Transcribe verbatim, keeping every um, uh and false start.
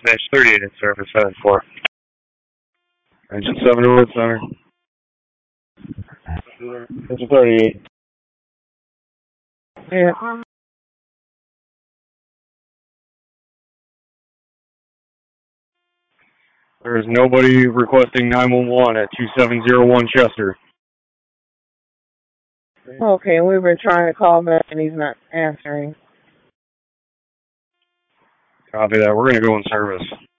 Dash thirty-eight in service, seven four. Engine seven to Wood Center. Engine thirty-eight. Yeah. There is nobody requesting nine one one at two seven zero one Chester. Okay, we've been trying to call back and he's not answering. Copy that. We're going to go in service.